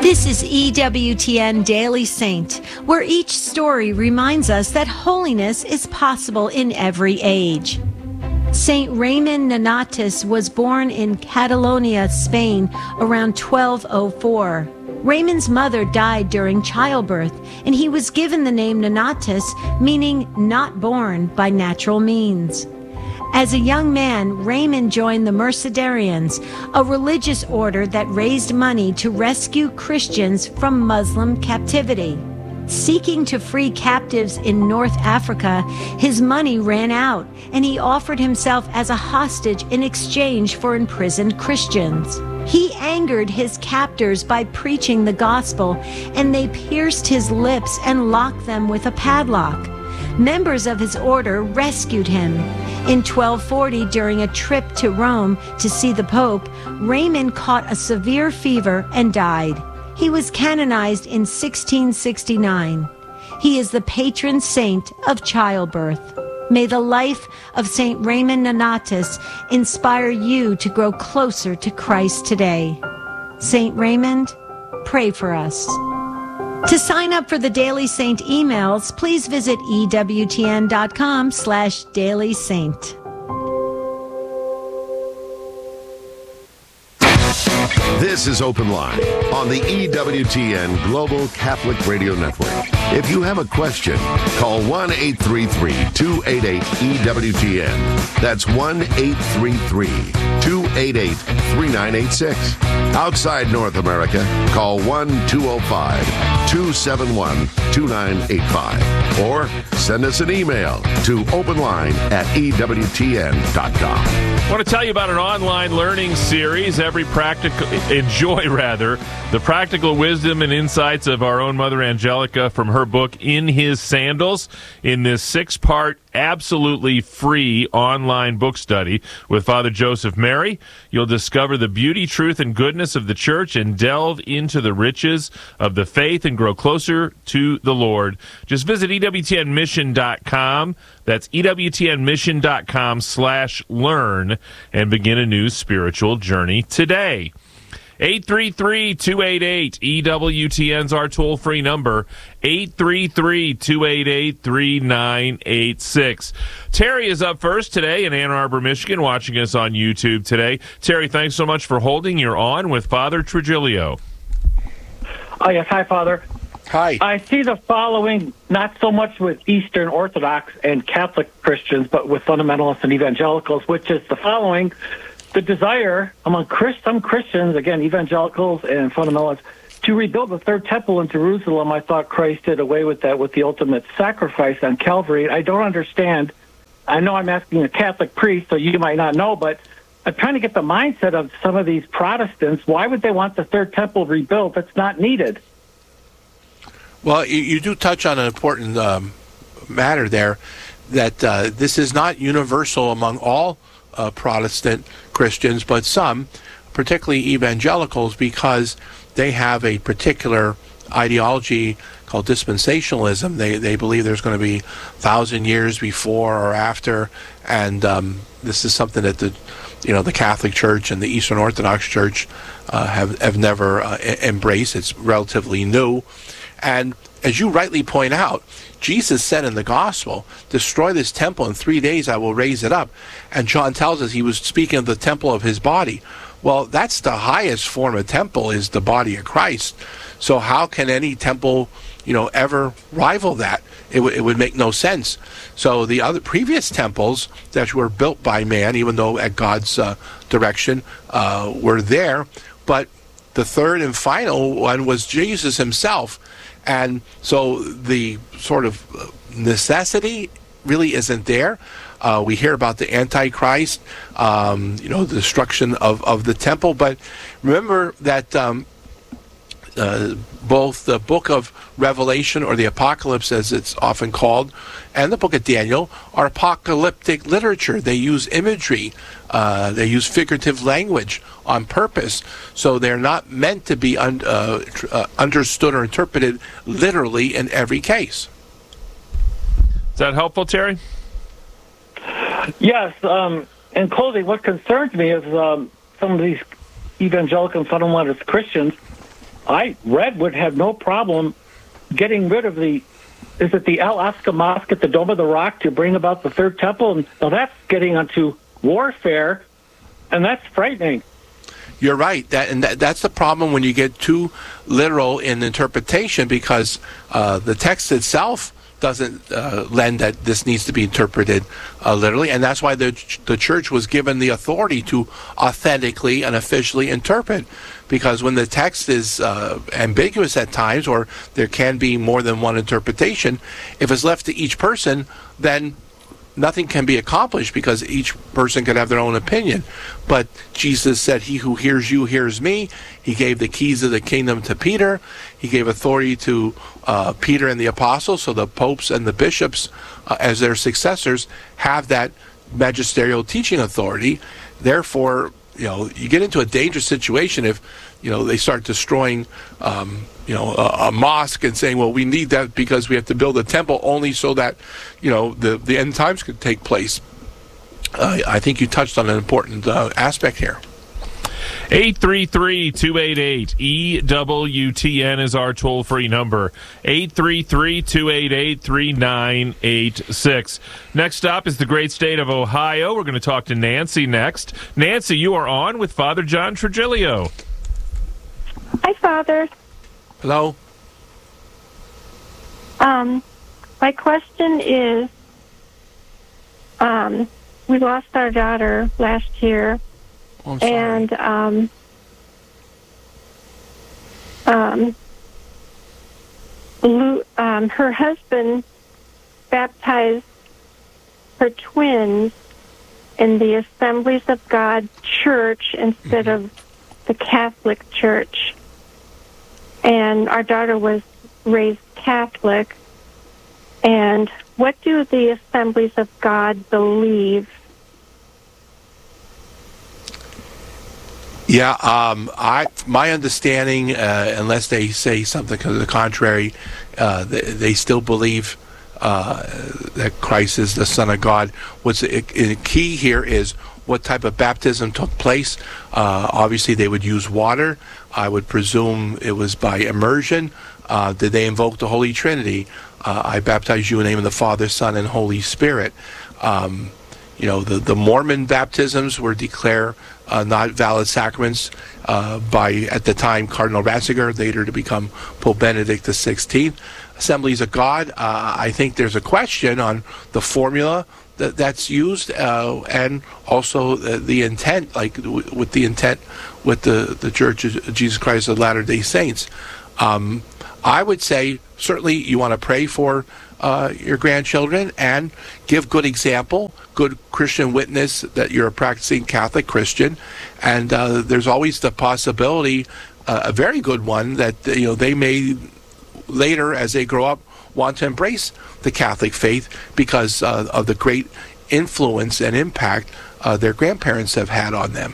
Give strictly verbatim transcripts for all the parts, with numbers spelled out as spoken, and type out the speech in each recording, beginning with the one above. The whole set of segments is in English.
This is E W T N Daily Saint, where each story reminds us that holiness is possible in every age. Saint Raymond Nonatus was born in Catalonia, Spain, around twelve oh four. Raymond's mother died during childbirth, and he was given the name Nonatus, meaning not born by natural means. As a young man, Raymond joined the Mercedarians, a religious order that raised money to rescue Christians from Muslim captivity. Seeking to free captives in North Africa, his money ran out, and he offered himself as a hostage in exchange for imprisoned Christians. He angered his captors by preaching the gospel, and they pierced his lips and locked them with a padlock. Members of his order rescued him. In twelve forty, during a trip to Rome to see the Pope, Raymond caught a severe fever and died. He was canonized in sixteen sixty-nine. He is the patron saint of childbirth. May the life of Saint Raymond Nonatus inspire you to grow closer to Christ today. Saint Raymond, pray for us. To sign up for the Daily Saint emails, please visit ewtn.com slash Daily Saint. This is Open Line on the E W T N Global Catholic Radio Network. If you have a question, call one eight three three, two eight eight, E W T N. That's one eight three three, two eight eight, three nine eight six. Outside North America, call one two oh five, two seven one, two nine eight five. Or send us an email to openline at E W T N dot com. I want to tell you about an online learning series. Every practical, enjoy rather, the practical wisdom and insights of our own Mother Angelica from her book, In His Sandals, in this six-part, absolutely free online book study with Father Joseph Mary. You'll discover the beauty, truth, and goodness of the Church and delve into the riches of the faith and grow closer to the Lord. Just visit E W T N mission dot com. That's E W T N mission dot com slash learn and begin a new spiritual journey today. eight three three, two eight eight, E W T N's our toll-free number, eight three three, two eight eight, three nine eight six. Terry is up first today in Ann Arbor, Michigan, watching us on YouTube today. Terry, thanks so much for holding. You're on with Father Trujillo. Oh, yes. Hi, Father. Hi. I see the following, not so much with Eastern Orthodox and Catholic Christians, but with fundamentalists and evangelicals, which is the following. The desire among Christ, some Christians, again, evangelicals and fundamentalists, to rebuild the third temple in Jerusalem. I thought Christ did away with that with the ultimate sacrifice on Calvary. I don't understand. I know I'm asking a Catholic priest, so you might not know, but I'm trying to get the mindset of some of these Protestants. Why would they want the third temple rebuilt? It's not needed. Well, you, you do touch on an important um, matter there, that uh, this is not universal among all uh, Protestant Christians, but some, particularly evangelicals, because they have a particular ideology called dispensationalism. They they believe there's going to be a thousand years before or after, and um, this is something that the you know the Catholic Church and the Eastern Orthodox Church uh, have have never uh, embraced. It's relatively new. And as you rightly point out, Jesus said in the gospel, destroy this temple, in three days I will raise it up. And John tells us he was speaking of the temple of his body. Well, that's the highest form of temple, is the body of Christ. So how can any temple, you know, ever rival that? It, w- it would make no sense. So the other previous temples that were built by man, even though at God's uh, direction, uh, were there. But the third and final one was Jesus himself. And so the sort of necessity really isn't there. Uh, we hear about the Antichrist, um, you know, the destruction of, of the temple. But remember that um, uh, both the book of Revelation, or the Apocalypse as it's often called, and the book of Daniel are apocalyptic literature. They use imagery. Uh, they use figurative language on purpose. So they're not meant to be un- uh, tr- uh, understood or interpreted literally in every case. Is that helpful, Terry? Yes. Um, in closing, what concerns me is um, some of these evangelical and fundamentalist Christians I read would have no problem getting rid of the, is it the Al-Aqsa Mosque at the Dome of the Rock to bring about the Third Temple? And now that's getting onto warfare, and that's frightening. You're right. That and that, that's the problem when you get too literal in interpretation, because uh, the text itself doesn't uh, lend that this needs to be interpreted uh, literally, and that's why the ch- the church was given the authority to authentically and officially interpret. Because when the text is uh, ambiguous at times, or there can be more than one interpretation, if it's left to each person, then nothing can be accomplished, because each person could have their own opinion. But Jesus said, he who hears you hears me. He gave the keys of the kingdom to Peter. He gave authority to uh, Peter and the apostles, so the popes and the bishops, uh, as their successors, have that magisterial teaching authority. Therefore, you know, you get into a dangerous situation if, you know, they start destroying, um, you know, a, a mosque and saying, well, we need that because we have to build a temple only so that, you know, the, the end times could take place. Uh, I think you touched on an important uh, aspect here. eight three three, two eight eight, E W T N is our toll-free number. eight three three, two eight eight, three nine eight six. Next up is the great state of Ohio. We're going to talk to Nancy next. Nancy, you are on with Father John Trigilio. Hi, Father. Hello. Um, my question is, um, we lost our daughter last year. Oh, I'm sorry. And um, um, Lou, um, her husband baptized her twins in the Assemblies of God Church instead mm-hmm. of the Catholic Church. And our daughter was raised Catholic. And what do the Assemblies of God believe? Yeah, um, I my understanding, uh, unless they say something to the contrary, uh, they, they still believe uh, that Christ is the Son of God. What's the, the key here is what type of baptism took place. Uh, obviously, they would use water. I would presume it was by immersion. Uh, did they invoke the Holy Trinity? Uh, I baptize you in the name of the Father, Son, and Holy Spirit. Um, you know, the, the Mormon baptisms were declared uh, not valid sacraments uh, by, at the time, Cardinal Ratzinger, later to become Pope Benedict the sixteenth. Assemblies of God, uh, I think there's a question on the formula that, that's used, uh, and also the, the intent, like w- with the intent with the, the Church of Jesus Christ of Latter-day Saints. Um, I would say certainly you want to pray for uh, your grandchildren and give good example, good Christian witness that you're a practicing Catholic Christian, and uh, there's always the possibility, uh, a very good one, that you know they may later, as they grow up, want to embrace the Catholic faith because uh, of the great influence and impact uh, their grandparents have had on them.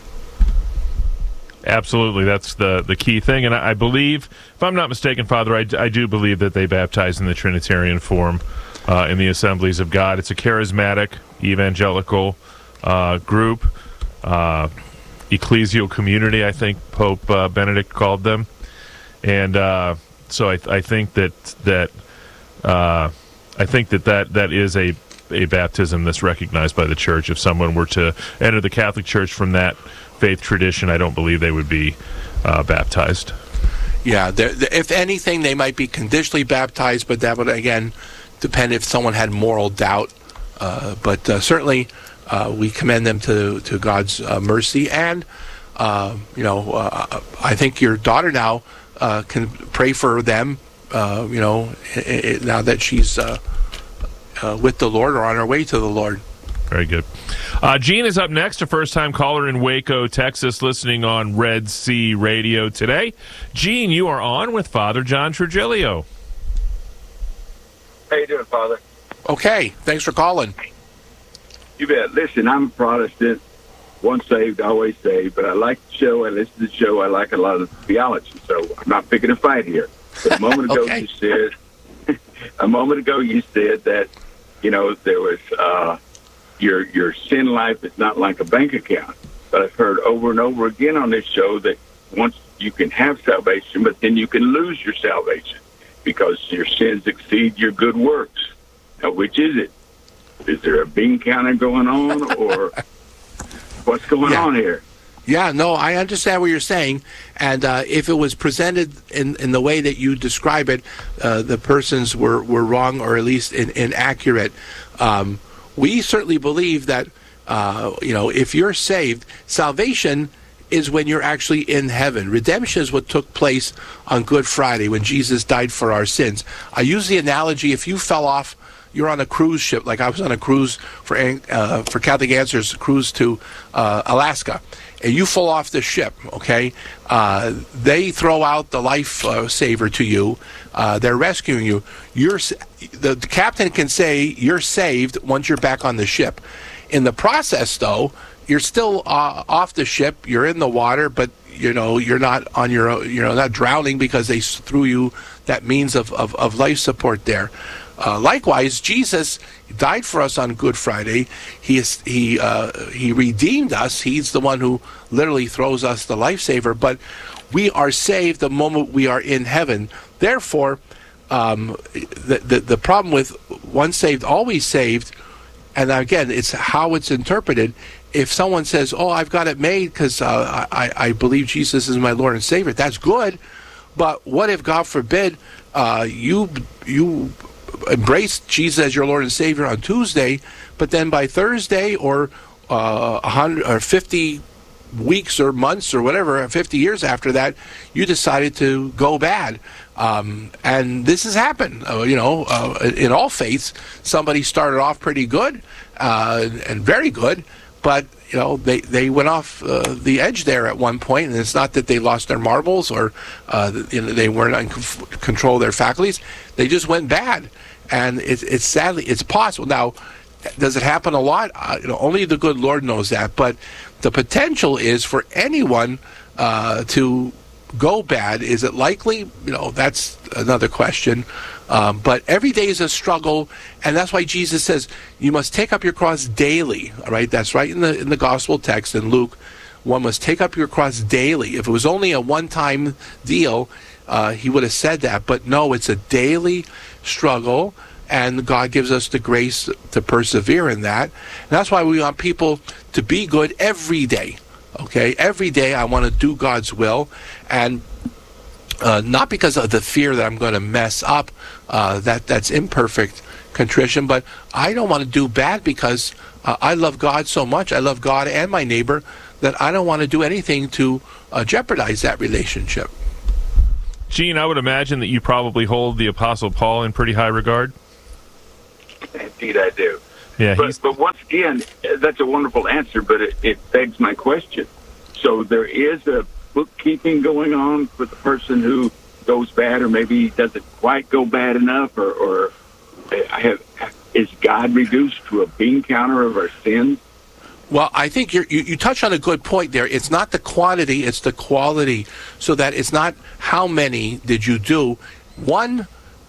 Absolutely, that's the, the key thing. And I, I believe, if I'm not mistaken, Father, I, I do believe that they baptize in the Trinitarian form uh, in the Assemblies of God. It's a charismatic, evangelical uh, group, uh, ecclesial community, I think Pope uh, Benedict called them. And uh, so I, I think that that uh, I think that, that that is a a baptism that's recognized by the Church. If someone were to enter the Catholic Church from that faith tradition, I don't believe they would be uh, baptized. Yeah, if anything, they might be conditionally baptized, but that would, again, depend if someone had moral doubt. Uh, but uh, certainly, uh, we commend them to, to God's uh, mercy. And, uh, you know, uh, I think your daughter now uh, can pray for them, uh, you know, it, it, now that she's uh, uh, with the Lord or on her way to the Lord. Very good. Uh, Gene is up next, a first-time caller in Waco, Texas, listening on Red Sea Radio today. Gene, you are on with Father John Trigilio. How you doing, Father? Okay, thanks for calling. You bet. Listen, I'm a Protestant, once saved, always saved, but I like the show, I listen to the show, I like a lot of the theology, so I'm not picking a fight here. But a moment ago okay. you said, a moment ago you said that, you know, there was... Uh, Your your sin life is not like a bank account. But I've heard over and over again on this show that once you can have salvation, but then you can lose your salvation because your sins exceed your good works. Now, which is it? Is there a bean counter going on, or what's going yeah. on here? Yeah, no, I understand what you're saying. And uh, if it was presented in, in the way that you describe it, uh, the persons were, were wrong or at least in, inaccurate. Um, we certainly believe that, uh, you know, if you're saved, salvation is when you're actually in heaven. Redemption is what took place on Good Friday when Jesus died for our sins. I use the analogy, if you fell off, you're on a cruise ship, like I was on a cruise for uh, for Catholic Answers, cruise to uh, Alaska, and you fall off the ship, okay? Uh, they throw out the life uh, saver to you. Uh, they're rescuing you. You're the, the captain can say you're saved once you're back on the ship. In the process, though, you're still uh, off the ship. You're in the water, but you know you're not on your own, you know not drowning because they threw you that means of, of, of life support there. Uh, likewise, Jesus died for us on Good Friday. He is, he uh, he redeemed us. He's the one who literally throws us the lifesaver. But we are saved the moment we are in heaven. Therefore, um, the, the the problem with once saved, always saved, and again, it's how it's interpreted. If someone says, "Oh, I've got it made because uh, I I believe Jesus is my Lord and Savior," that's good. But what if, God forbid, uh, you you embraced Jesus as your Lord and Savior on Tuesday, but then by Thursday or uh, one hundred or fifty weeks or months or whatever, fifty years after that, you decided to go bad. Um, and this has happened, uh, you know, uh, in all faiths. Somebody started off pretty good uh, and very good, but you know, they, they went off uh, the edge there at one point, and it's not that they lost their marbles or uh, you know, they weren't in control of their faculties. They just went bad, and it's it's sadly it's possible. Now, does it happen a lot? Uh, you know, only the good Lord knows that. But the potential is for anyone uh, to go bad. Is it likely? You know, that's another question. Um, but every day is a struggle, and that's why Jesus says you must take up your cross daily. All right, that's right in the in the gospel text in Luke. One must take up your cross daily. If it was only a one-time deal, uh, he would have said that. But no, it's a daily struggle, and God gives us the grace to persevere in that. And that's why we want people to be good every day. Okay, every day I want to do God's will, and Uh, not because of the fear that I'm going to mess up, uh, that that's imperfect contrition, but I don't want to do bad because uh, I love God so much. I love God and my neighbor that I don't want to do anything to uh, jeopardize that relationship. Gene, I would imagine that you probably hold the Apostle Paul in pretty high regard. Indeed, I do. Yeah, but, but once again, that's a wonderful answer, but it, it begs my question. So there is a bookkeeping going on with the person who goes bad, or maybe doesn't quite go bad enough, or, or I have, is God reduced to a bean counter of our sins? Well, I think you're, you you touch on a good point there. It's not the quantity, it's the quality, so that it's not how many did you do. One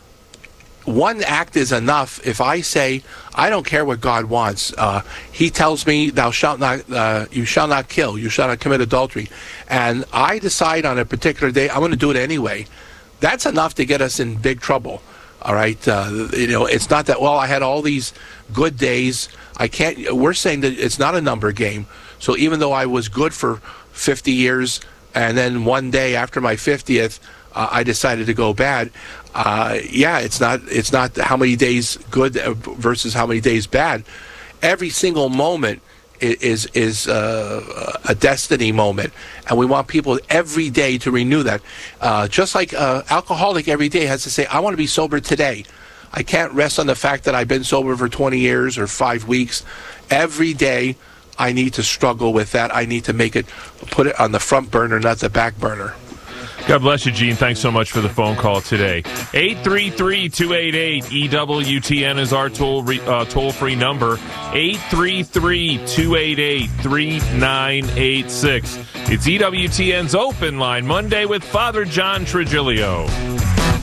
One act is enough. If I say, I don't care what God wants, uh, He tells me, "Thou shalt not, uh, you shall not kill, you shall not commit adultery," and I decide on a particular day I'm going to do it anyway. That's enough to get us in big trouble. All right, uh, you know, it's not that, well, I had all these good days. I can't. We're saying that it's not a number game. So even though I was good for fifty years, and then one day after my fiftieth, uh, I decided to go bad. Uh, yeah, it's not it's not how many days good versus how many days bad. Every single moment is is uh, a destiny moment, and we want people every day to renew that. Uh, just like uh, alcoholic every day has to say, "I want to be sober today." I can't rest on the fact that I've been sober for twenty years or five weeks. Every day, I need to struggle with that. I need to make it, put it on the front burner, not the back burner. God bless you, Gene. Thanks so much for the phone call today. eight three three, two eight eight, E W T N is our toll re, uh, toll-free number. eight three three, two eight eight, three nine eight six. It's E W T N's Open Line, Monday with Father John Trigilio.